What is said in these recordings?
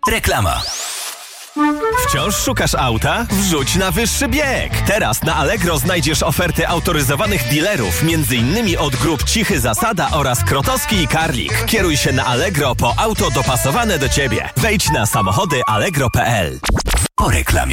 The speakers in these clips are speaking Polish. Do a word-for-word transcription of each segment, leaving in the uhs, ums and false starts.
Reklama. Wciąż szukasz auta? Wrzuć na wyższy bieg! Teraz na Allegro znajdziesz oferty autoryzowanych dealerów, między innymi od grup Cichy Zasada oraz Krotowski i Karlik. Kieruj się na Allegro po auto dopasowane do Ciebie. Wejdź na samochody allegro kropka p l. Po reklamie.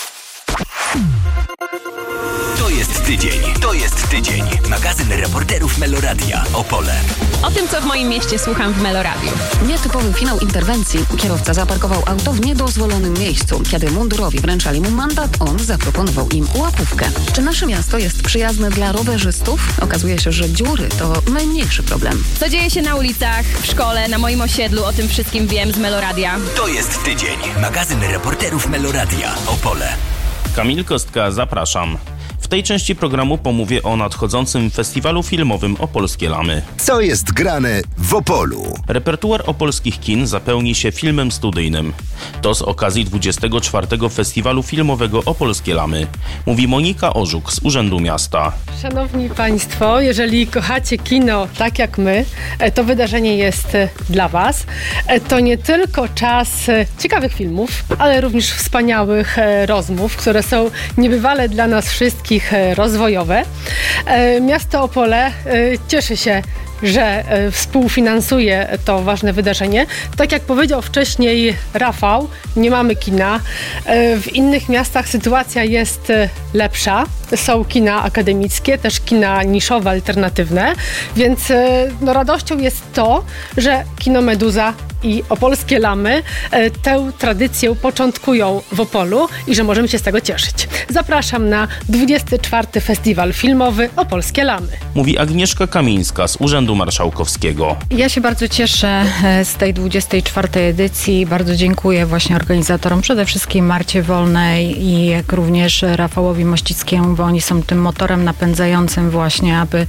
To jest tydzień, to jest tydzień. Magazyn reporterów Meloradia Opole. O tym, co w moim mieście słucham w Meloradiu. Nietypowy finał interwencji. Kierowca zaparkował auto w niedozwolonym miejscu. Kiedy mundurowi wręczali mu mandat, on zaproponował im łapówkę. Czy nasze miasto jest przyjazne dla rowerzystów? Okazuje się, że dziury to najmniejszy problem. Co dzieje się na ulicach, w szkole, na moim osiedlu, o tym wszystkim wiem z Meloradia. To jest tydzień. Magazyn reporterów Meloradia Opole. Kamil Kostka, zapraszam. W tej części programu pomówię o nadchodzącym festiwalu filmowym Opolskie Lamy. Co jest grane w Opolu? Repertuar opolskich kin zapełni się filmem studyjnym. To z okazji dwudziestego czwartego Festiwalu Filmowego Opolskie Lamy. Mówi Monika Orzuk z Urzędu Miasta. Szanowni Państwo, jeżeli kochacie kino tak jak my, to wydarzenie jest dla Was. To nie tylko czas ciekawych filmów, ale również wspaniałych rozmów, które są niebywale dla nas wszystkich rozwojowe. Miasto Opole cieszy się, że współfinansuje to ważne wydarzenie. Tak jak powiedział wcześniej Rafał, nie mamy kina. W innych miastach sytuacja jest lepsza. Są kina akademickie, też kina niszowe, alternatywne, więc no, radością jest to, że Kino Meduza i Opolskie Lamy tę tradycję początkują w Opolu i że możemy się z tego cieszyć. Zapraszam na dwudziesty czwarty Festiwal Filmowy Opolskie Lamy. Mówi Agnieszka Kamińska z Urzędu Marszałkowskiego. Ja się bardzo cieszę z tej dwudziestej czwartej edycji. Bardzo dziękuję właśnie organizatorom, przede wszystkim Marcie Wolnej i jak również Rafałowi Mościckiemu, bo oni są tym motorem napędzającym właśnie, aby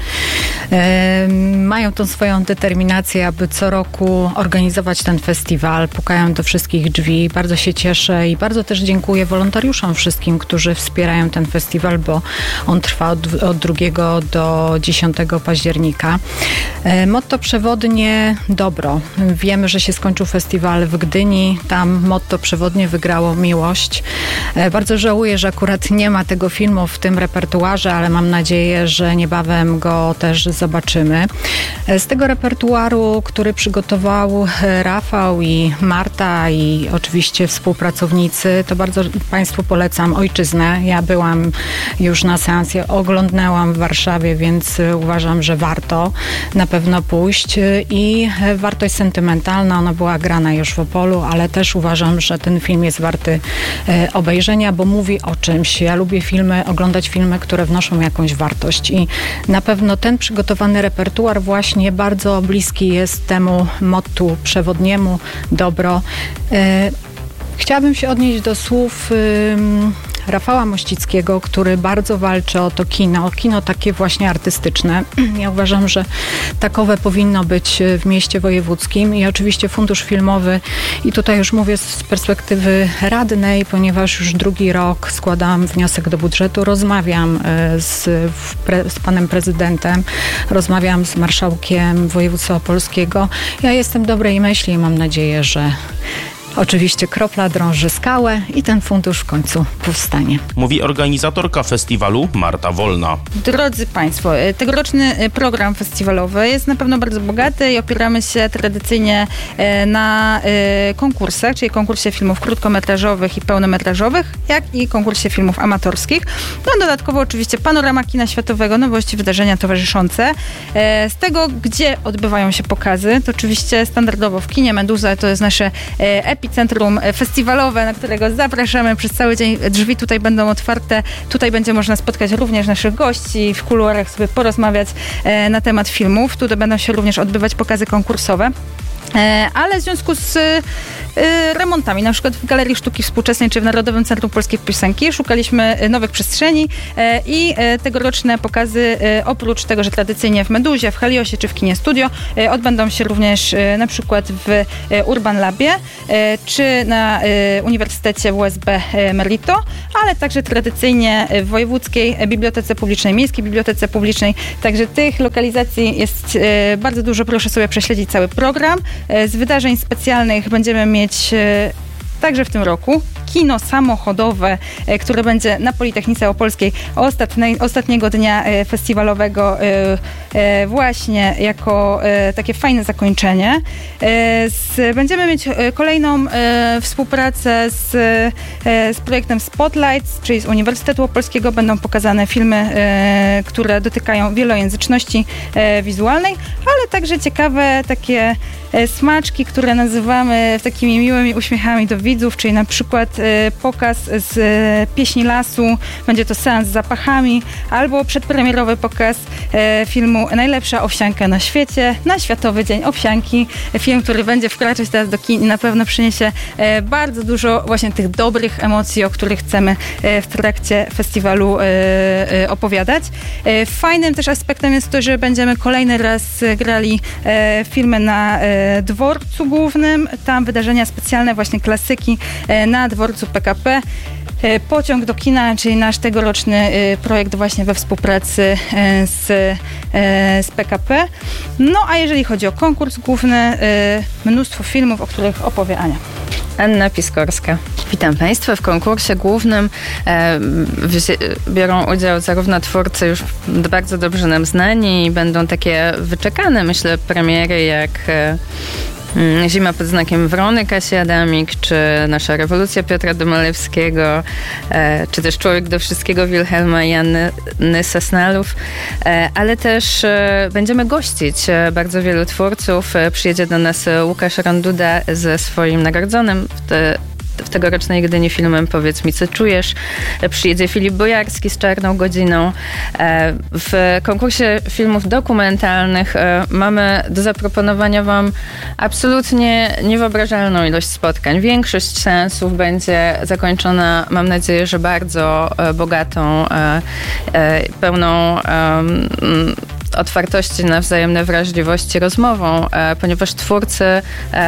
e, mają tą swoją determinację, aby co roku organizować ten festiwal. Pukają do wszystkich drzwi. Bardzo się cieszę i bardzo też dziękuję wolontariuszom wszystkim, którzy wspierają ten festiwal, bo on trwa od, od drugiego do dziesiątego października. E, motto przewodnie dobro. Wiemy, że się skończył festiwal w Gdyni. Tam motto przewodnie wygrało miłość. E, bardzo żałuję, że akurat nie ma tego filmu w tym repertuarze, ale mam nadzieję, że niebawem go też zobaczymy. E, z tego repertuaru, który przygotował Rafał i Marta i oczywiście współpracownicy, to bardzo Państwu polecam Ojczyznę. Ja byłam już na seansie, oglądnęłam w Warszawie, więc uważam, że warto na pewno pójść i wartość sentymentalna, ona była grana już w Opolu, ale też uważam, że ten film jest warty obejrzenia, bo mówi o czymś. Ja lubię filmy, oglądać filmy, które wnoszą jakąś wartość i na pewno ten przygotowany repertuar właśnie bardzo bliski jest temu mottu przewodniemu dobro. Chciałabym się odnieść do słów Rafała Mościckiego, który bardzo walczy o to kino, kino takie właśnie artystyczne. Ja uważam, że takowe powinno być w mieście wojewódzkim i oczywiście fundusz filmowy i tutaj już mówię z perspektywy radnej, ponieważ już drugi rok składałam wniosek do budżetu, rozmawiam z, z panem prezydentem, rozmawiam z marszałkiem województwa opolskiego. Ja jestem dobrej myśli i mam nadzieję, że oczywiście kropla drąży skałę i ten fundusz w końcu powstanie. Mówi organizatorka festiwalu Marta Wolna. Drodzy Państwo, tegoroczny program festiwalowy jest na pewno bardzo bogaty i opieramy się tradycyjnie na konkursach, czyli konkursie filmów krótkometrażowych i pełnometrażowych, jak i konkursie filmów amatorskich. No dodatkowo oczywiście panorama kina światowego, nowości, wydarzenia towarzyszące. Z tego, gdzie odbywają się pokazy, to oczywiście standardowo w kinie Meduza, to jest nasze epicentrum festiwalowe, na którego zapraszamy przez cały dzień. Drzwi tutaj będą otwarte. Tutaj będzie można spotkać również naszych gości, w kuluarach sobie porozmawiać na temat filmów. Tutaj będą się również odbywać pokazy konkursowe. Ale w związku z remontami, na przykład w Galerii Sztuki Współczesnej czy w Narodowym Centrum Polskiej Piosenki szukaliśmy nowych przestrzeni i tegoroczne pokazy, oprócz tego, że tradycyjnie w Meduzie, w Heliosie czy w Kinie Studio, odbędą się również na przykład w Urban Labie czy na Uniwersytecie U S B Merlito, ale także tradycyjnie w Wojewódzkiej Bibliotece Publicznej, Miejskiej Bibliotece Publicznej. Także tych lokalizacji jest bardzo dużo. Proszę sobie prześledzić cały program. Z wydarzeń specjalnych będziemy mieć także w tym roku. Kino samochodowe, które będzie na Politechnice Opolskiej ostatniej, ostatniego dnia festiwalowego właśnie jako takie fajne zakończenie. Będziemy mieć kolejną współpracę z, z projektem Spotlights, czyli z Uniwersytetu Opolskiego. Będą pokazane filmy, które dotykają wielojęzyczności wizualnej, ale także ciekawe takie smaczki, które nazywamy takimi miłymi uśmiechami do widzów, czyli na przykład pokaz z Pieśni Lasu, będzie to seans z zapachami, albo przedpremierowy pokaz filmu Najlepsza owsianka na świecie, na Światowy Dzień Owsianki. Film, który będzie wkraczać teraz do kin i na pewno przyniesie bardzo dużo właśnie tych dobrych emocji, o których chcemy w trakcie festiwalu opowiadać. Fajnym też aspektem jest to, że będziemy kolejny raz grali filmy na dworcu głównym. Tam wydarzenia specjalne, właśnie klasyki na dworcu P K P. Pociąg do kina, czyli nasz tegoroczny projekt właśnie we współpracy z, z P K P. No a jeżeli chodzi o konkurs główny, mnóstwo filmów, o których opowie Ania. Anna Piskorska. Witam Państwa. W konkursie głównym e, biorą udział zarówno twórcy już bardzo dobrze nam znani i będą takie wyczekane, myślę, premiery jak e, Zima pod znakiem Wrony Kasi Adamik, czy Nasza rewolucja Piotra Domalewskiego, e, czy też Człowiek do wszystkiego Wilhelma i Anny Sasnalów, e, ale też e, będziemy gościć e, bardzo wielu twórców. E, przyjedzie do nas Łukasz Ronduda ze swoim nagrodzonym w te, w tegorocznej Gdyni filmem Powiedz mi, co czujesz. Przyjedzie Filip Bojarski z Czarną godziną. W konkursie filmów dokumentalnych mamy do zaproponowania Wam absolutnie niewyobrażalną ilość spotkań. Większość seansów będzie zakończona, mam nadzieję, że bardzo bogatą, pełną otwartości na wzajemne wrażliwości rozmową, e, ponieważ twórcy e,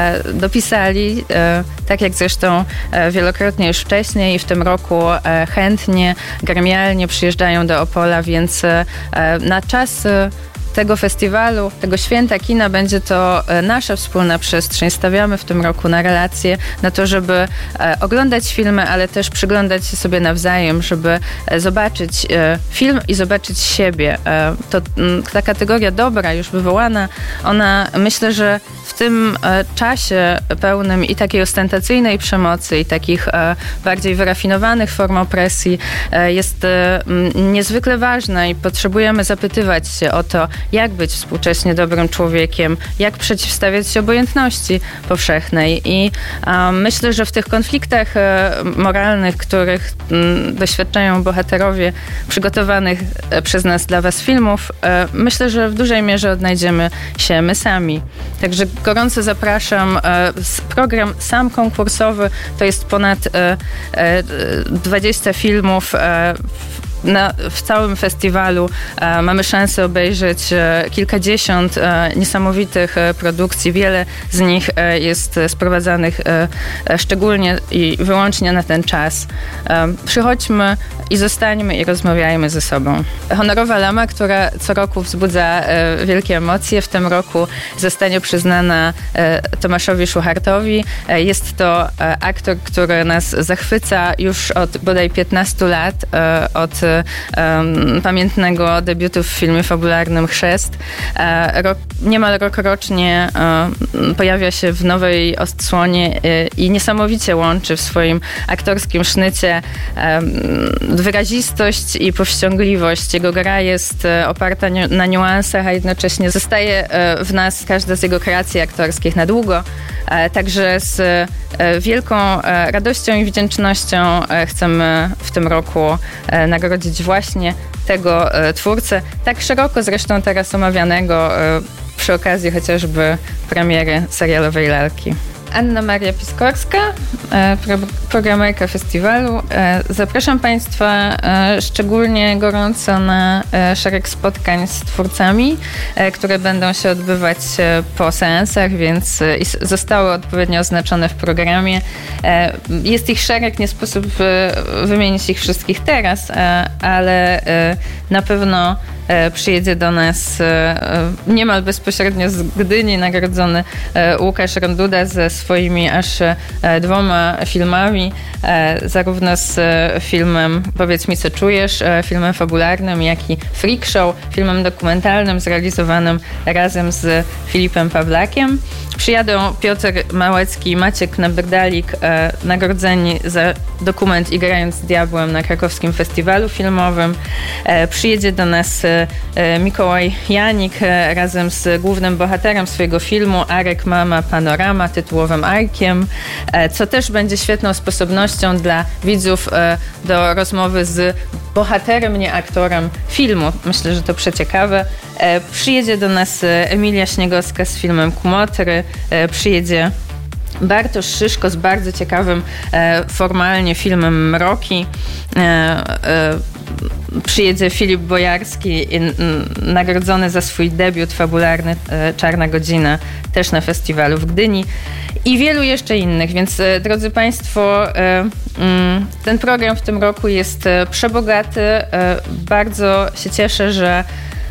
dopisali, e, tak jak zresztą e, wielokrotnie już wcześniej i w tym roku e, chętnie, gremialnie przyjeżdżają do Opola, więc e, na czas e, tego festiwalu, tego święta kina będzie to nasza wspólna przestrzeń. Stawiamy w tym roku na relacje, na to, żeby oglądać filmy, ale też przyglądać się sobie nawzajem, żeby zobaczyć film i zobaczyć siebie. To ta kategoria dobra, już wywołana, ona myślę, że w tym czasie pełnym i takiej ostentacyjnej przemocy i takich bardziej wyrafinowanych form opresji jest niezwykle ważna i potrzebujemy zapytywać się o to, jak być współcześnie dobrym człowiekiem, jak przeciwstawiać się obojętności powszechnej. I um, myślę, że w tych konfliktach e, moralnych, których m, doświadczają bohaterowie przygotowanych e, przez nas dla Was filmów, e, myślę, że w dużej mierze odnajdziemy się my sami. Także gorąco zapraszam. E, program sam konkursowy to jest ponad e, e, dwadzieścia filmów e, Na, w całym festiwalu e, mamy szansę obejrzeć e, kilkadziesiąt e, niesamowitych e, produkcji. Wiele z nich e, jest sprowadzanych e, e, szczególnie i wyłącznie na ten czas. E, przychodźmy i zostańmy i rozmawiajmy ze sobą. Honorowa Lama, która co roku wzbudza e, wielkie emocje, w tym roku zostanie przyznana e, Tomaszowi Szuchartowi. E, jest to e, aktor, który nas zachwyca już od bodaj piętnastu lat, e, od Um, pamiętnego debiutu w filmie fabularnym Chrzest. E, rok, niemal rokrocznie e, pojawia się w nowej odsłonie e, i niesamowicie łączy w swoim aktorskim sznycie e, wyrazistość i powściągliwość. Jego gra jest e, oparta ni- na niuansach, a jednocześnie zostaje e, w nas każda z jego kreacji aktorskich na długo. E, także z e, wielką e, radością i wdzięcznością e, chcemy w tym roku e, nagrodzić właśnie tego e, twórcę, tak szeroko zresztą teraz omawianego e, przy okazji chociażby premiery serialowej Lalki. Anna Maria Piskorska, e, pro, programerka festiwalu. E, zapraszam Państwa e, szczególnie gorąco na e, szereg spotkań z twórcami, e, które będą się odbywać e, po seansach, więc e, zostały odpowiednio oznaczone w programie. E, jest ich szereg, nie sposób e, wymienić ich wszystkich teraz, e, ale e, na pewno przyjedzie do nas niemal bezpośrednio z Gdyni nagrodzony Łukasz Ronduda ze swoimi aż dwoma filmami, zarówno z filmem Powiedz mi co czujesz, filmem fabularnym, jak i Freak Show, filmem dokumentalnym zrealizowanym razem z Filipem Pawlakiem. Przyjadą Piotr Małecki i Maciek Naberdalik, e, nagrodzeni za dokument Igrając z diabłem na krakowskim festiwalu filmowym. E, przyjedzie do nas e, Mikołaj Janik e, razem z głównym bohaterem swojego filmu Arek, Mama, Panorama, tytułowym Arkiem, e, co też będzie świetną sposobnością dla widzów e, do rozmowy z bohaterem, nie aktorem filmu. Myślę, że to przeciekawe. E, przyjedzie do nas Emilia Śniegowska z filmem Kumotry. E, przyjedzie Bartosz Szyszko z bardzo ciekawym e, formalnie filmem Mroki. E, e, przyjedzie Filip Bojarski, in, n, nagrodzony za swój debiut fabularny e, Czarna Godzina, też na festiwalu w Gdyni. I wielu jeszcze innych, więc e, drodzy Państwo, e, m, ten program w tym roku jest e, przebogaty. E, bardzo się cieszę, że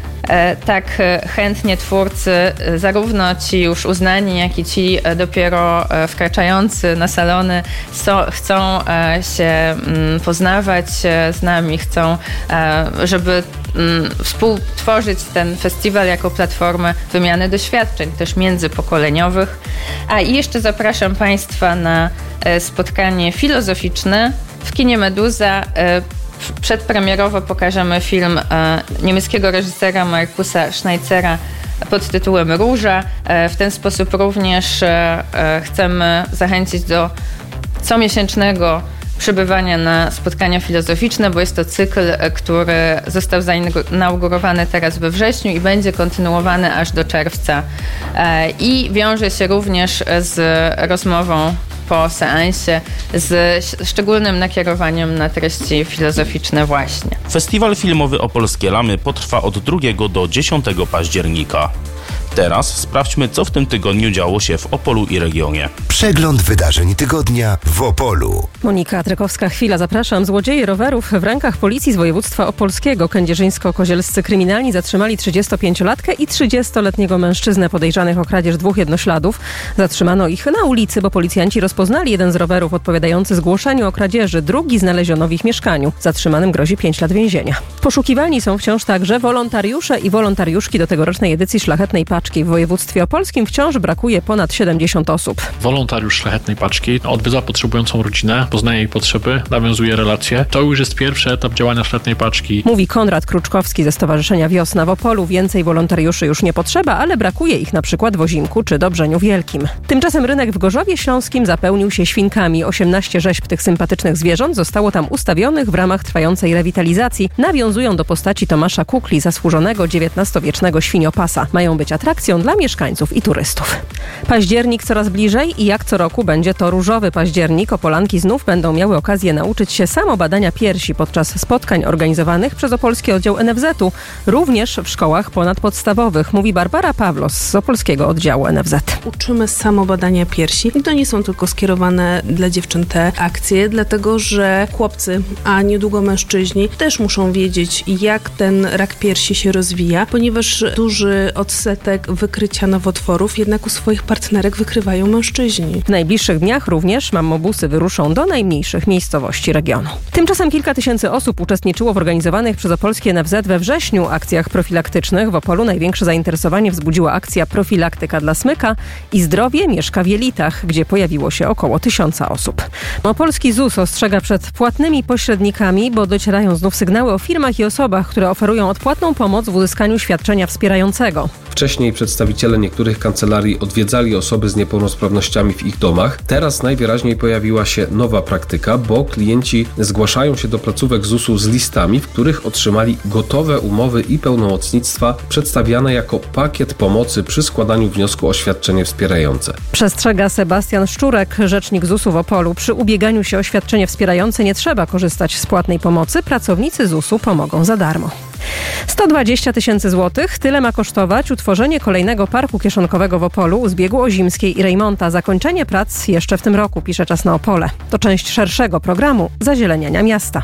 E, tak e, chętnie twórcy, e, zarówno ci już uznani, jak i ci e, dopiero e, wkraczający na salony so, chcą e, się m, poznawać e, z nami, chcą, e, żeby m, współtworzyć ten festiwal jako platformę wymiany doświadczeń, też międzypokoleniowych. A i jeszcze zapraszam Państwa na e, spotkanie filozoficzne w kinie Meduza. E, Przedpremierowo pokażemy film e, niemieckiego reżysera Markusa Schneizera pod tytułem Róża. E, w ten sposób również e, e, chcemy zachęcić do comiesięcznego przybywania na spotkania filozoficzne, bo jest to cykl, który został zainaugurowany teraz we wrześniu i będzie kontynuowany aż do czerwca. E, I wiąże się również z rozmową po seansie z szczególnym nakierowaniem na treści filozoficzne właśnie. Festiwal filmowy Opolskie Lamy potrwa od drugiego do dziesiątego października. Teraz sprawdźmy, co w tym tygodniu działo się w Opolu i regionie. Przegląd wydarzeń tygodnia w Opolu. Monika Trykowska-Chwila, zapraszam. Złodzieje rowerów w rękach policji z województwa opolskiego. Kędzierzyńsko-kozielscy kryminalni zatrzymali trzydziestopięciolatkę i trzydziestoletniego mężczyznę podejrzanych o kradzież dwóch jednośladów. Zatrzymano ich na ulicy, bo policjanci rozpoznali jeden z rowerów odpowiadający zgłoszeniu o kradzieży. Drugi znaleziono w ich mieszkaniu. Zatrzymanym grozi pięć lat więzienia. Poszukiwani są wciąż także wolontariusze i wolontariuszki do tegorocznej edycji Szlachetnej Paczki. W województwie opolskim wciąż brakuje ponad siedemdziesiąt osób. Wolontariusz Szlachetnej Paczki odwiedza potrzebującą rodzinę, poznaje jej potrzeby, nawiązuje relacje. To już jest pierwszy etap działania Szlachetnej Paczki. Mówi Konrad Kruczkowski ze Stowarzyszenia Wiosna w Opolu. Więcej wolontariuszy już nie potrzeba, ale brakuje ich na przykład w Ozimku czy Dobrzeniu Wielkim. Tymczasem rynek w Gorzowie Śląskim zapełnił się świnkami. osiemnaście rzeźb tych sympatycznych zwierząt zostało tam ustawionych w ramach trwającej rewitalizacji. Nawiązują do postaci Tomasza Kukli, zasłużonego dziewiętnastowiecznego świniopasa. Mają być atrakcją dla mieszkańców i turystów. Październik coraz bliżej i jak co roku będzie to różowy październik. Opolanki znów będą miały okazję nauczyć się samobadania piersi podczas spotkań organizowanych przez Opolski Oddział N F Z u, również w szkołach ponadpodstawowych, mówi Barbara Pawlos z Opolskiego Oddziału N F Z. Uczymy samobadania piersi i to nie są tylko skierowane dla dziewczyn te akcje, dlatego że chłopcy, a niedługo mężczyźni też muszą wiedzieć, jak ten rak piersi się rozwija, ponieważ duży odsetek wykrycia nowotworów jednak u swoich partnerek wykrywają mężczyźni. W najbliższych dniach również mammobusy wyruszą do najmniejszych miejscowości regionu. Tymczasem kilka tysięcy osób uczestniczyło w organizowanych przez Opolskie N F Z we wrześniu akcjach profilaktycznych. W Opolu największe zainteresowanie wzbudziła akcja Profilaktyka dla smyka i Zdrowie mieszka w Jelitach, gdzie pojawiło się około tysiąca osób. Opolski Z U S ostrzega przed płatnymi pośrednikami, bo docierają znów sygnały o firmach i osobach, które oferują odpłatną pomoc w uzyskaniu świadczenia wspierającego. Wcześniej przedstawiciele niektórych kancelarii odwiedzali osoby z niepełnosprawnościami w ich domach. Teraz najwyraźniej pojawiła się nowa praktyka, bo klienci zgłaszają się do placówek Z U S u z listami, w których otrzymali gotowe umowy i pełnomocnictwa przedstawiane jako pakiet pomocy przy składaniu wniosku o świadczenie wspierające. Przestrzega Sebastian Szczurek, rzecznik Z U S u w Opolu. Przy ubieganiu się o świadczenie wspierające nie trzeba korzystać z płatnej pomocy. Pracownicy Z U S u pomogą za darmo. sto dwadzieścia tysięcy złotych. Tyle ma kosztować utworzenie kolejnego parku kieszonkowego w Opolu u zbiegu Ozimskiej i Rejmonta. Zakończenie prac jeszcze w tym roku, pisze Czas na Opole. To część szerszego programu zazieleniania miasta.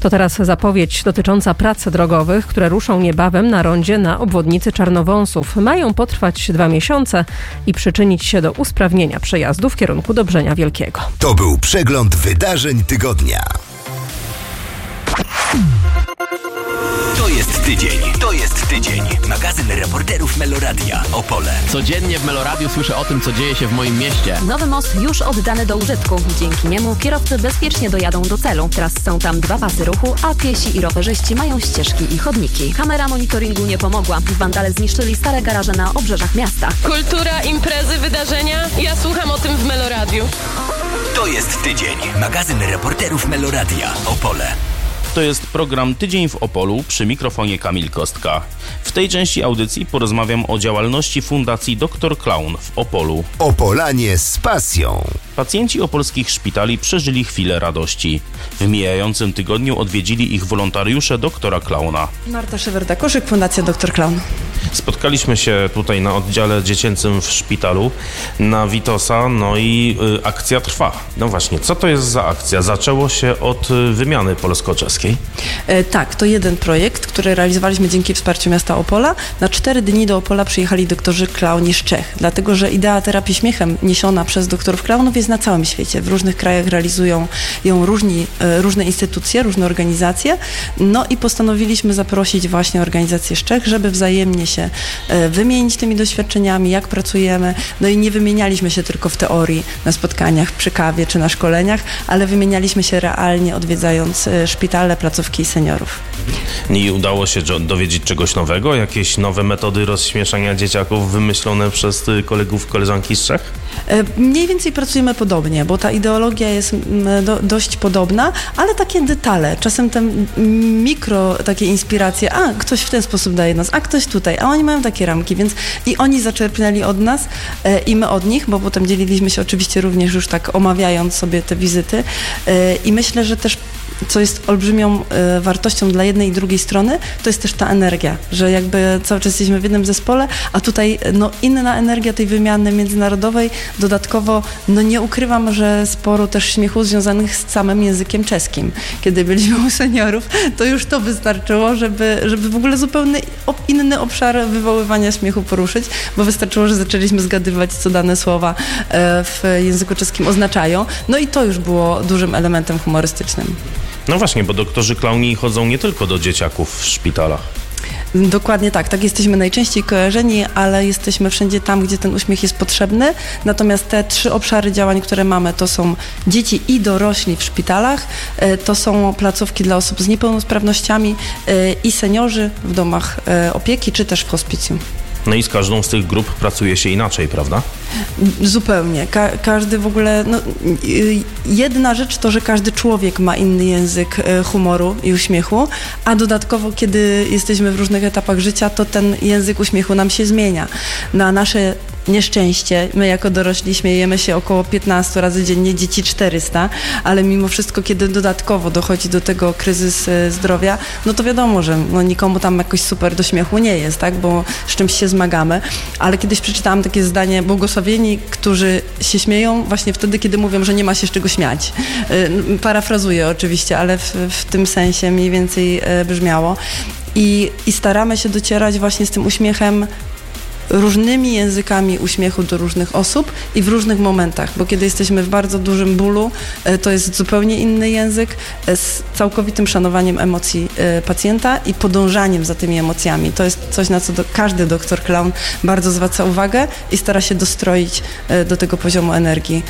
To teraz zapowiedź dotycząca prac drogowych, które ruszą niebawem na rondzie na obwodnicy Czarnowąsów. Mają potrwać dwa miesiące i przyczynić się do usprawnienia przejazdu w kierunku Dobrzenia Wielkiego. To był przegląd wydarzeń tygodnia. To jest tydzień, to jest tydzień. Magazyn reporterów Meloradia Opole. Codziennie w Meloradiu słyszę o tym, co dzieje się w moim mieście. Nowy most już oddany do użytku. Dzięki niemu kierowcy bezpiecznie dojadą do celu. Teraz są tam dwa pasy ruchu, a piesi i rowerzyści mają ścieżki i chodniki. Kamera monitoringu nie pomogła. Wandale zniszczyli stare garaże na obrzeżach miasta. Kultura, imprezy, wydarzenia. Ja słucham o tym w Meloradiu. To jest tydzień. Magazyn reporterów Meloradia Opole. To jest program Tydzień w Opolu, przy mikrofonie Kamil Kostka. W tej części audycji porozmawiam o działalności Fundacji doktor Klaun w Opolu. Opolanie z pasją. Pacjenci opolskich szpitali przeżyli chwilę radości. W mijającym tygodniu odwiedzili ich wolontariusze doktora Klauna. Marta Szewerda-Koszyk, Fundacja doktor Klaun. Spotkaliśmy się tutaj na oddziale dziecięcym w szpitalu na Witosa, no i y, akcja trwa. No właśnie, co to jest za akcja? Zaczęło się od y, wymiany polsko-czeskiej. E, tak, to jeden projekt, który realizowaliśmy dzięki wsparciu miasta Opola. Na cztery dni do Opola przyjechali doktorzy klauni z Czech, dlatego że idea terapii śmiechem niesiona przez doktorów klaunów jest na całym świecie. W różnych krajach realizują ją różni, e, różne instytucje, różne organizacje. No i postanowiliśmy zaprosić właśnie organizacje z Czech, żeby wzajemnie się wymienić tymi doświadczeniami, jak pracujemy. No i nie wymienialiśmy się tylko w teorii na spotkaniach przy kawie czy na szkoleniach, ale wymienialiśmy się realnie, odwiedzając szpitale, placówki seniorów. I udało się dowiedzieć czegoś nowego? Jakieś nowe metody rozśmieszania dzieciaków wymyślone przez kolegów, koleżanki z Czech? Mniej więcej pracujemy podobnie, bo ta ideologia jest do, dość podobna, ale takie detale, czasem te mikro takie inspiracje, a ktoś w ten sposób daje nas, a ktoś tutaj, a oni mają takie ramki, więc i oni zaczerpnęli od nas e, i my od nich, bo potem dzieliliśmy się oczywiście również już tak omawiając sobie te wizyty e, i myślę, że też co jest olbrzymią e, wartością dla jednej i drugiej strony, to jest też ta energia, że jakby cały czas jesteśmy w jednym zespole, a tutaj no, inna energia tej wymiany międzynarodowej, dodatkowo no nie ukrywam, że sporo też śmiechu związanych z samym językiem czeskim. Kiedy byliśmy u seniorów, to już to wystarczyło, żeby, żeby w ogóle zupełnie inny obszar wywoływania śmiechu poruszyć, bo wystarczyło, że zaczęliśmy zgadywać, co dane słowa e, w języku czeskim oznaczają, no i to już było dużym elementem humorystycznym. No właśnie, bo doktorzy klauni chodzą nie tylko do dzieciaków w szpitalach. Dokładnie tak, tak jesteśmy najczęściej kojarzeni, ale jesteśmy wszędzie tam, gdzie ten uśmiech jest potrzebny. Natomiast te trzy obszary działań, które mamy, to są dzieci i dorośli w szpitalach, to są placówki dla osób z niepełnosprawnościami i seniorzy w domach opieki, czy też w hospicjum. No i z każdą z tych grup pracuje się inaczej, prawda? Zupełnie. Ka- każdy w ogóle... No, jedna rzecz to, że każdy człowiek ma inny język humoru i uśmiechu, a dodatkowo, kiedy jesteśmy w różnych etapach życia, to ten język uśmiechu nam się zmienia. Na nasze nieszczęście, my jako dorośli śmiejemy się około piętnaście razy dziennie, dzieci czterysta, ale mimo wszystko, kiedy dodatkowo dochodzi do tego kryzys zdrowia, no to wiadomo, że no nikomu tam jakoś super do śmiechu nie jest, tak, bo z czymś się zmagamy, ale kiedyś przeczytałam takie zdanie: błogosławieni, którzy się śmieją właśnie wtedy, kiedy mówią, że nie ma się z czego śmiać. Parafrazuję oczywiście, ale w, w tym sensie mniej więcej brzmiało. I, i staramy się docierać właśnie z tym uśmiechem różnymi językami uśmiechu do różnych osób i w różnych momentach, bo kiedy jesteśmy w bardzo dużym bólu, to jest zupełnie inny język z całkowitym szanowaniem emocji pacjenta i podążaniem za tymi emocjami. To jest coś, na co do, każdy doktor klaun bardzo zwraca uwagę i stara się dostroić do tego poziomu energii,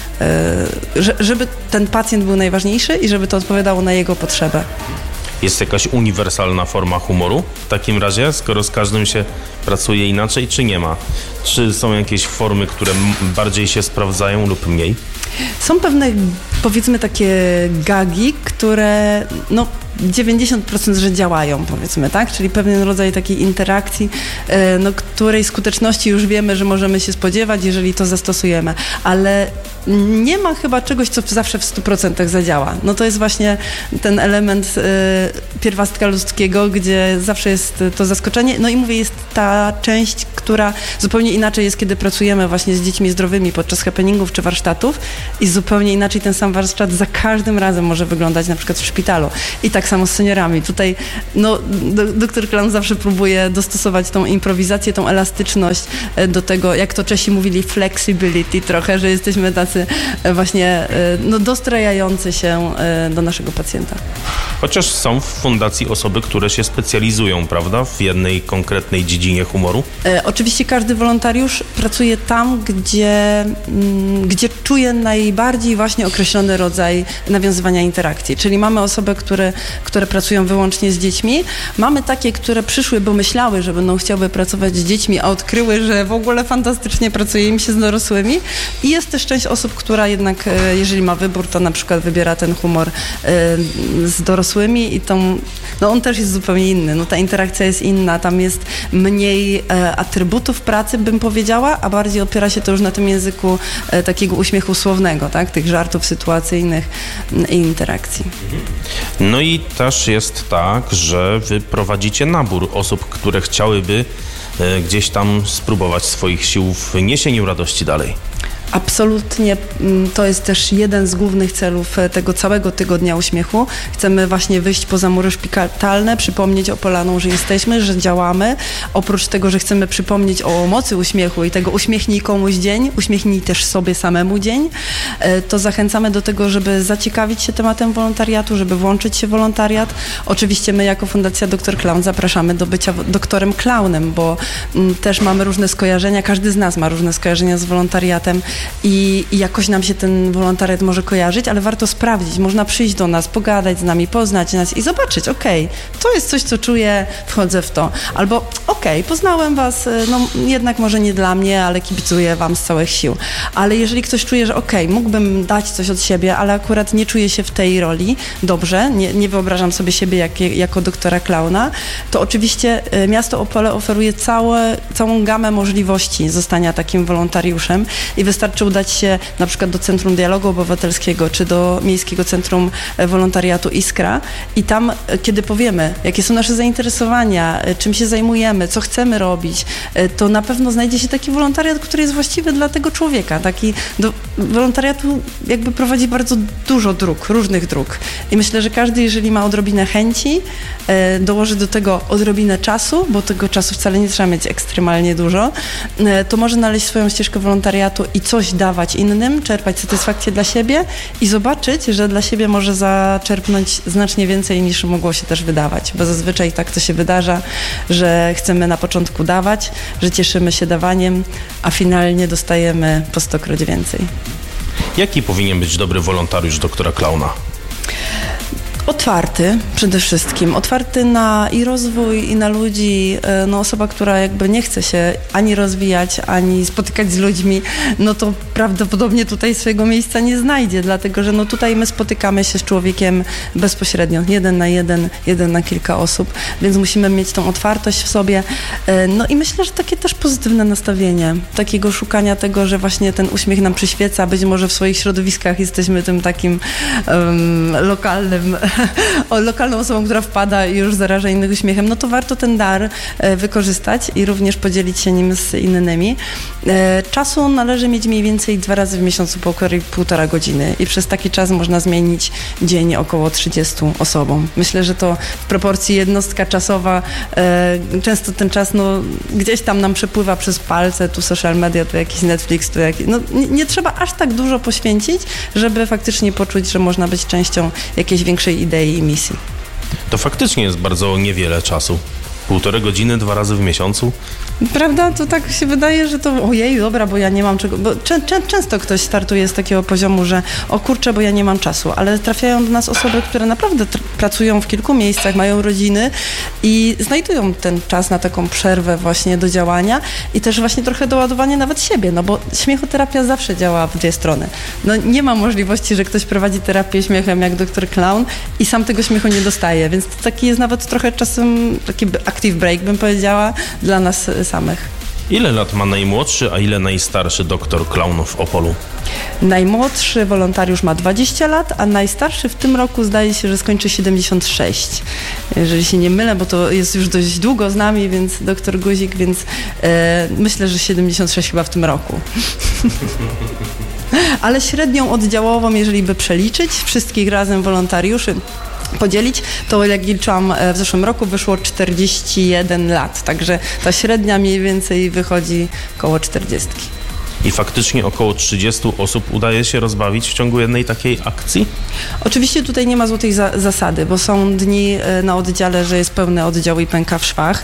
żeby ten pacjent był najważniejszy i żeby to odpowiadało na jego potrzebę. Jest jakaś uniwersalna forma humoru w takim razie, skoro z każdym się pracuje inaczej, czy nie ma? Czy są jakieś formy, które bardziej się sprawdzają lub mniej? Są pewne, powiedzmy, takie gagi, które no dziewięćdziesiąt procent, że działają, powiedzmy, tak? Czyli pewien rodzaj takiej interakcji, no, której skuteczności już wiemy, że możemy się spodziewać, jeżeli to zastosujemy, ale nie ma chyba czegoś, co zawsze w stu procentach zadziała. No to jest właśnie ten element y, pierwiastka ludzkiego, gdzie zawsze jest to zaskoczenie. No i mówię, jest ta część, która zupełnie inaczej jest, kiedy pracujemy właśnie z dziećmi zdrowymi podczas happeningów czy warsztatów i zupełnie inaczej ten sam warsztat za każdym razem może wyglądać na przykład w szpitalu. I tak samo z seniorami. Tutaj no, do, doktor Clown zawsze próbuje dostosować tą improwizację, tą elastyczność do tego, jak to Czesi mówili, flexibility trochę, że jesteśmy tacy właśnie no, dostrajający się do naszego pacjenta. Chociaż są w fundacji osoby, które się specjalizują, prawda, w jednej konkretnej dziedzinie humoru? E, oczywiście każdy wolontariusz pracuje tam, gdzie, m, gdzie czuje najbardziej właśnie określony rodzaj nawiązywania interakcji. Czyli mamy osoby, które, które pracują wyłącznie z dziećmi. Mamy takie, które przyszły, bo myślały, że będą chciały pracować z dziećmi, a odkryły, że w ogóle fantastycznie pracuje im się z dorosłymi. I jest też część osób, która jednak, e, jeżeli ma wybór, to na przykład wybiera ten humor e, z dorosłymi i tą, no on też jest zupełnie inny. No ta interakcja jest inna, tam jest mniej e, atrybutów pracy, bym powiedziała, a bardziej opiera się to już na tym języku e, takiego uśmiechu słownego, tak? Tych żartów sytuacyjnych i interakcji. No i też jest tak, że wy prowadzicie nabór osób, które chciałyby e, gdzieś tam spróbować swoich sił w niesieniu radości dalej. Absolutnie, to jest też jeden z głównych celów tego całego Tygodnia Uśmiechu. Chcemy właśnie wyjść poza mury szpitalne, przypomnieć Opolanom, że jesteśmy, że działamy. Oprócz tego, że chcemy przypomnieć o mocy uśmiechu i tego uśmiechnij komuś dzień, uśmiechnij też sobie samemu dzień, to zachęcamy do tego, żeby zaciekawić się tematem wolontariatu, żeby włączyć się w wolontariat. Oczywiście my jako Fundacja doktor Clown zapraszamy do bycia doktorem klaunem, bo też mamy różne skojarzenia, każdy z nas ma różne skojarzenia z wolontariatem. I, I jakoś nam się ten wolontariat może kojarzyć, ale warto sprawdzić. Można przyjść do nas, pogadać z nami, poznać nas i zobaczyć, okej, okay, to jest coś, co czuję, wchodzę w to. Albo okej, okay, poznałem was, no jednak może nie dla mnie, ale kibicuję wam z całych sił. Ale jeżeli ktoś czuje, że okej, okay, mógłbym dać coś od siebie, ale akurat nie czuję się w tej roli dobrze, nie, nie wyobrażam sobie siebie jak, jako doktora klauna, to oczywiście miasto Opole oferuje całe, całą gamę możliwości zostania takim wolontariuszem i wystarczy udać się na przykład do Centrum Dialogu Obywatelskiego czy do Miejskiego Centrum Wolontariatu Iskra i tam, kiedy powiemy, jakie są nasze zainteresowania, czym się zajmujemy, co chcemy robić, to na pewno znajdzie się taki wolontariat, który jest właściwy dla tego człowieka. Taki do wolontariatu jakby prowadzi bardzo dużo dróg, różnych dróg. I myślę, że każdy, jeżeli ma odrobinę chęci, dołoży do tego odrobinę czasu, bo tego czasu wcale nie trzeba mieć ekstremalnie dużo, to może znaleźć swoją ścieżkę wolontariatu i coś dawać innym, czerpać satysfakcję dla siebie i zobaczyć, że dla siebie może zaczerpnąć znacznie więcej niż mogło się też wydawać, bo zazwyczaj tak to się wydarza, że chcemy na początku dawać, że cieszymy się dawaniem, a finalnie dostajemy po stokroć więcej. Jaki powinien być dobry wolontariusz doktora Klauna? Otwarty przede wszystkim, otwarty na i rozwój, i na ludzi. No osoba, która jakby nie chce się ani rozwijać, ani spotykać z ludźmi, no to prawdopodobnie tutaj swojego miejsca nie znajdzie, dlatego że no tutaj my spotykamy się z człowiekiem bezpośrednio, jeden na jeden, jeden na kilka osób, więc musimy mieć tą otwartość w sobie. No i myślę, że takie też pozytywne nastawienie, takiego szukania tego, że właśnie ten uśmiech nam przyświeca, być może w swoich środowiskach jesteśmy tym takim um, lokalnym o lokalną osobą, która wpada i już zaraża innych uśmiechem, no to warto ten dar e, wykorzystać i również podzielić się nim z innymi. E, czasu należy mieć mniej więcej dwa razy w miesiącu po około półtora godziny i przez taki czas można zmienić dzień około trzydziestu osobom. Myślę, że to w proporcji jednostka czasowa, e, często ten czas no, gdzieś tam nam przepływa przez palce, tu social media, tu jakiś Netflix, tu jakiś... No, nie, nie trzeba aż tak dużo poświęcić, żeby faktycznie poczuć, że można być częścią jakiejś większej idei i misji. To faktycznie jest bardzo niewiele czasu. Półtorej godziny, dwa razy w miesiącu. Prawda? To tak się wydaje, że to ojej, dobra, bo ja nie mam czego... Bo czę, czę, często ktoś startuje z takiego poziomu, że o kurczę, bo ja nie mam czasu, ale trafiają do nas osoby, które naprawdę tr- pracują w kilku miejscach, mają rodziny i znajdują ten czas na taką przerwę właśnie do działania i też właśnie trochę doładowanie nawet siebie, no bo śmiechoterapia zawsze działa w dwie strony. No nie ma możliwości, że ktoś prowadzi terapię śmiechem jak doktor Clown i sam tego śmiechu nie dostaje, więc to taki jest nawet trochę czasem taki active break, bym powiedziała, dla nas samych. Ile lat ma najmłodszy, a ile najstarszy doktor Clown w Opolu? Najmłodszy wolontariusz ma dwadzieścia lat, a najstarszy w tym roku zdaje się, że skończy siedemdziesiąt sześć. Jeżeli się nie mylę, bo to jest już dość długo z nami, więc doktor Guzik, więc e, myślę, że siedemdziesiąt sześć chyba w tym roku. Ale średnią oddziałową, jeżeli by przeliczyć wszystkich razem wolontariuszy, podzielić, to jak liczyłam w zeszłym roku, wyszło czterdzieści jeden lat, także ta średnia mniej więcej wychodzi koło czterdziestki. I faktycznie około trzydziestu osób udaje się rozbawić w ciągu jednej takiej akcji? Oczywiście tutaj nie ma złotej za- zasady, bo są dni na oddziale, że jest pełny oddział i pęka w szwach,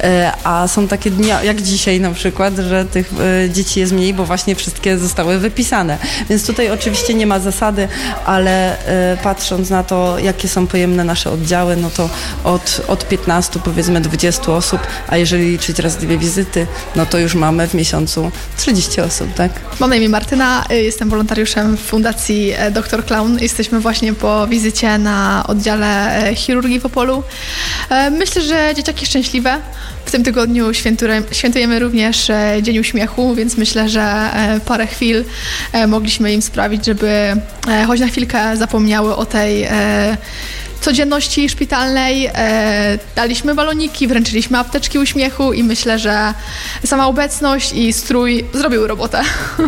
a są takie dni jak dzisiaj na przykład, że tych dzieci jest mniej, bo właśnie wszystkie zostały wypisane. Więc tutaj oczywiście nie ma zasady, ale patrząc na to, jakie są pojemne nasze oddziały, no to od, od piętnastu, powiedzmy dwudziestu osób, a jeżeli liczyć raz dwie wizyty, no to już mamy w miesiącu trzydzieści osób. Tak? Mam na imię Martyna, jestem wolontariuszem w Fundacji doktor Klaun. Jesteśmy właśnie po wizycie na oddziale chirurgii w Opolu. Myślę, że dzieciaki szczęśliwe. W tym tygodniu świętujemy również Dzień Uśmiechu, więc myślę, że parę chwil mogliśmy im sprawić, żeby choć na chwilkę zapomniały o tej codzienności szpitalnej. E, daliśmy baloniki, wręczyliśmy apteczki uśmiechu i myślę, że sama obecność i strój zrobiły robotę.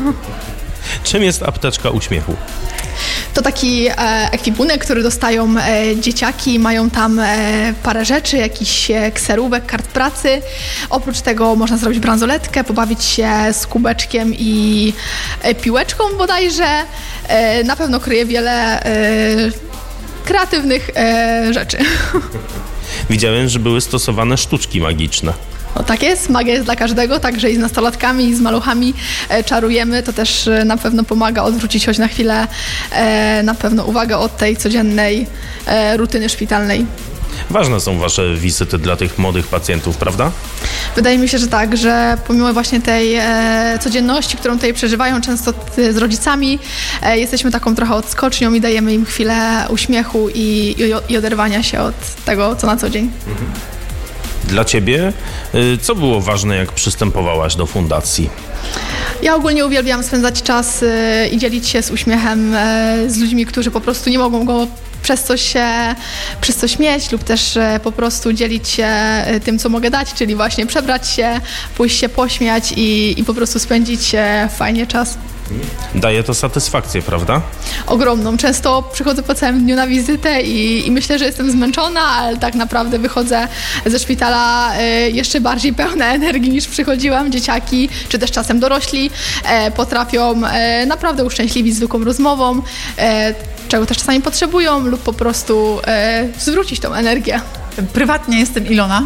Czym jest apteczka uśmiechu? To taki e, ekwipunek, który dostają e, dzieciaki, mają tam e, parę rzeczy, jakiś e, kserówek, kart pracy. Oprócz tego można zrobić bransoletkę, pobawić się z kubeczkiem i e, piłeczką bodajże. E, na pewno kryje wiele e, kreatywnych e, rzeczy. Widziałem, że były stosowane sztuczki magiczne. No tak jest, magia jest dla każdego, także i z nastolatkami, i z maluchami e, czarujemy. To też e, na pewno pomaga odwrócić choć na chwilę e, na pewno uwagę od tej codziennej e, rutyny szpitalnej. Ważne są wasze wizyty dla tych młodych pacjentów, prawda? Wydaje mi się, że tak, że pomimo właśnie tej e, codzienności, którą tutaj przeżywają często t, z rodzicami, e, jesteśmy taką trochę odskocznią i dajemy im chwilę uśmiechu i, i, i oderwania się od tego, co na co dzień. Mhm. Dla ciebie, y, co było ważne, jak przystępowałaś do fundacji? Ja ogólnie uwielbiam spędzać czas y, i dzielić się z uśmiechem y, z ludźmi, którzy po prostu nie mogą go przez coś się, przez coś mieć lub też e, po prostu dzielić się e, tym, co mogę dać, czyli właśnie przebrać się, pójść się pośmiać i, i po prostu spędzić e, fajnie czas. Daje to satysfakcję, prawda? Ogromną. Często przychodzę po całym dniu na wizytę i, i myślę, że jestem zmęczona, ale tak naprawdę wychodzę ze szpitala e, jeszcze bardziej pełna energii niż przychodziłam. Dzieciaki, czy też czasem dorośli e, potrafią e, naprawdę uszczęśliwić zwykłą rozmową, e, czego też czasami potrzebują lub po prostu e, zwrócić tą energię. Prywatnie jestem Ilona,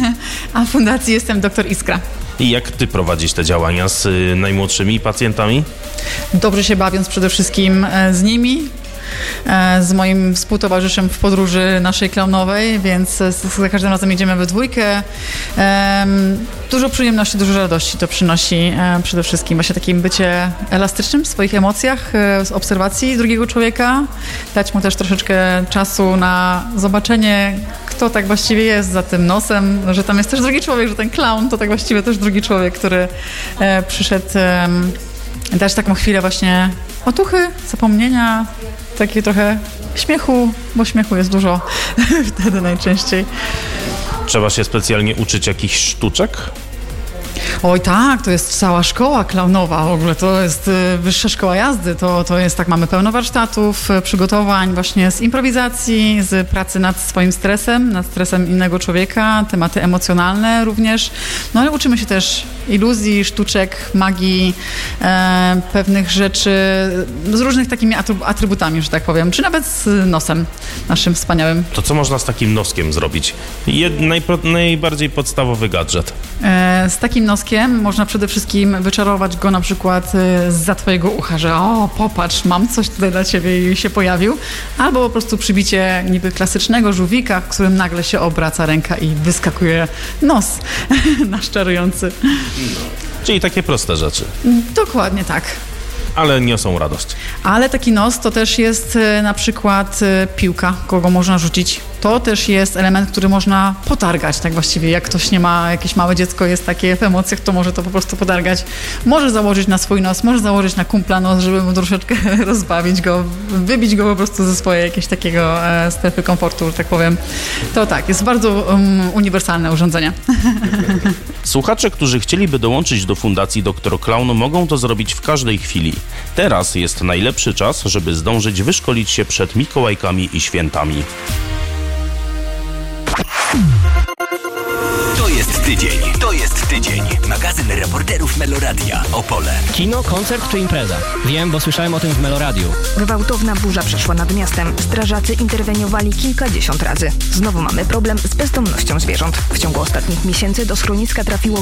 a w fundacji jestem doktor Iskra. I jak ty prowadzisz te działania z y, najmłodszymi pacjentami? Dobrze się bawiąc przede wszystkim e, z nimi, e, z moim współtowarzyszem w podróży naszej klaunowej, więc z, z, za każdym razem jedziemy we dwójkę. E, dużo przyjemności, dużo radości to przynosi e, przede wszystkim właśnie takim bycie elastycznym w swoich emocjach, e, z obserwacji drugiego człowieka, dać mu też troszeczkę czasu na zobaczenie, kto tak właściwie jest za tym nosem, że tam jest też drugi człowiek, że ten klaun to tak właściwie też drugi człowiek, który e, przyszedł e, dać taką chwilę właśnie otuchy, zapomnienia, takiej trochę śmiechu, bo śmiechu jest dużo wtedy najczęściej. Trzeba się specjalnie uczyć jakichś sztuczek? Oj tak, to jest cała szkoła klaunowa, w ogóle to jest y, wyższa szkoła jazdy, to, to jest tak, mamy pełno warsztatów, y, przygotowań właśnie z improwizacji, z pracy nad swoim stresem, nad stresem innego człowieka, tematy emocjonalne również, no ale uczymy się też iluzji, sztuczek, magii, e, pewnych rzeczy z różnych takimi atrybutami, że tak powiem, czy nawet z nosem naszym wspaniałym. To co można z takim noskiem zrobić? Jed, najpro, najbardziej podstawowy gadżet. E, z takim noskiem można przede wszystkim wyczarować go na przykład zza twojego ucha, że o, popatrz, mam coś tutaj dla ciebie i się pojawił, albo po prostu przybicie niby klasycznego żółwika, w którym nagle się obraca ręka i wyskakuje nos nasz czarujący. Czyli takie proste rzeczy. Dokładnie tak. Ale niosą radość. Ale taki nos to też jest na przykład piłka, kogo można rzucić. To też jest element, który można potargać, tak właściwie. Jak ktoś nie ma, jakieś małe dziecko jest takie w emocjach, to może to po prostu potargać. Może założyć na swój nos, może założyć na kumpla nos, żeby mu troszeczkę rozbawić go, wybić go po prostu ze swojej jakiegoś takiego e, strefy komfortu, że tak powiem. To tak, jest bardzo um, uniwersalne urządzenie. Słuchacze, którzy chcieliby dołączyć do Fundacji doktor Klaun, mogą to zrobić w każdej chwili. Teraz jest najlepszy czas, żeby zdążyć wyszkolić się przed Mikołajkami i świętami. tydzień. To jest tydzień. Magazyn reporterów Meloradia. Opole. Kino, koncert czy impreza? Wiem, bo słyszałem o tym w Meloradiu. Gwałtowna burza przeszła nad miastem. Strażacy interweniowali kilkadziesiąt razy. Znowu mamy problem z bezdomnością zwierząt. W ciągu ostatnich miesięcy do schroniska trafiło